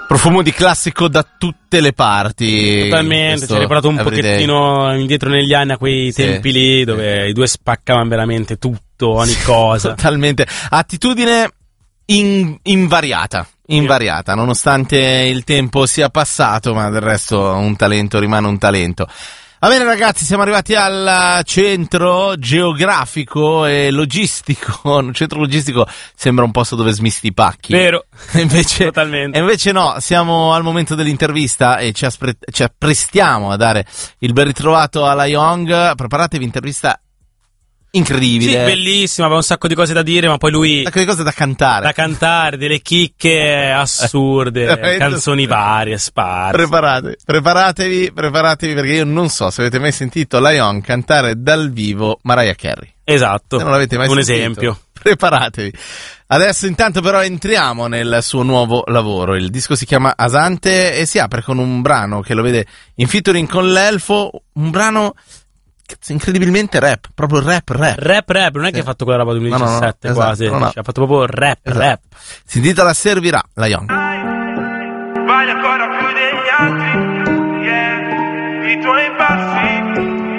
Profumo di classico da tutte le parti. Totalmente, ci ha riportato un pochettino indietro negli anni a quei tempi lì dove i due spaccavano veramente tutto, ogni cosa. Totalmente. Attitudine invariata, nonostante il tempo sia passato, ma del resto un talento rimane un talento. Va bene ragazzi, siamo arrivati al centro geografico e logistico. Un centro logistico sembra un posto dove smisti i pacchi. Vero, invece, totalmente. E invece no, siamo al momento dell'intervista e ci apprestiamo a dare il ben ritrovato alla Young. Preparatevi, intervista incredibile. Sì, bellissima, aveva un sacco di cose da dire, ma poi lui... Un sacco di cose da cantare. Da cantare, delle chicche assurde, canzoni varie, sparse. Preparatevi, perché io non so se avete mai sentito la Young cantare dal vivo Mariah Carey. Esatto, se non l'avete mai sentito, esempio. Preparatevi. Adesso intanto però entriamo nel suo nuovo lavoro. Il disco si chiama Asante e si apre con un brano che lo vede in featuring con l'Elfo, un brano... incredibilmente rap, proprio rap, non è che ha fatto quella roba 2017 quasi, no. Ha fatto proprio rap. Si intitola Servirà, la Young. Vai ancora più degli altri, i tuoi passi